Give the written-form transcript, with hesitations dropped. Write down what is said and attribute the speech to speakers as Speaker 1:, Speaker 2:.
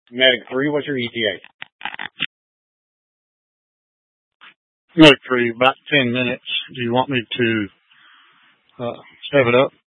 Speaker 1: Medic 3, what's your ETA?
Speaker 2: Medic 3, about 10 minutes. Do you want me to step it up?